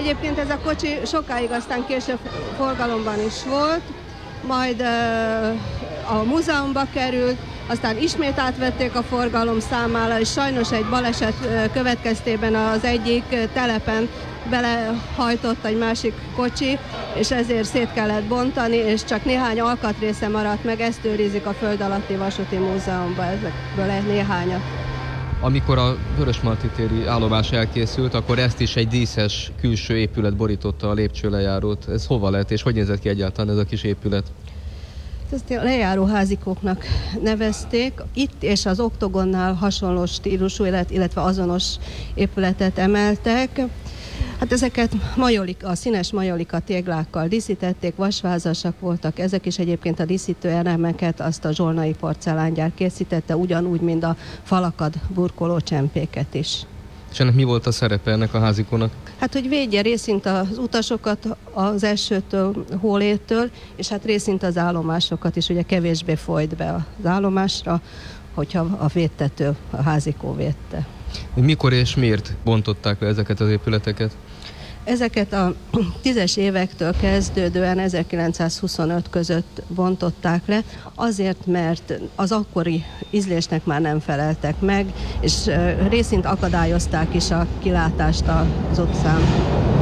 Egyébként ez a kocsi sokáig, aztán később forgalomban is volt, majd a múzeumba került, aztán ismét átvették a forgalom számára, és sajnos egy baleset következtében az egyik telepen belehajtott egy másik kocsi, és ezért szét kellett bontani, és csak néhány alkatrésze maradt meg, ezt őrizik a Föld Alatti Vasúti Múzeumban, ezekből néhányat. Amikor a Vörösmarty téri állomás elkészült, akkor ezt is egy díszes külső épület borította, a lépcsőlejárót. Ez hova lett, és hogy nézett ki egyáltalán ez a kis épület? Ezt a lejáróházikóknak nevezték. Itt és az Oktogonnál hasonló stílusú, illetve azonos épületet emeltek. Hát ezeket a színes majolika téglákkal díszítették, vasvázasak voltak. Ezek is egyébként a díszítő elemeket azt a zsolnai porcelángyár készítette, ugyanúgy, mint a falakat burkoló csempéket is. És ennek mi volt a szerepe ennek a házikónak? Hát, hogy védje részint az utasokat az esőtől, hólétől, és hát részint az állomásokat is, ugye kevésbé folyt be az állomásra, hogyha a védtető, a házikó védte. Mikor és miért bontották le ezeket az épületeket? Ezeket a 10-es évektől kezdődően 1925 között bontották le, azért, mert az akkori ízlésnek már nem feleltek meg, és részint akadályozták is a kilátást az utcán.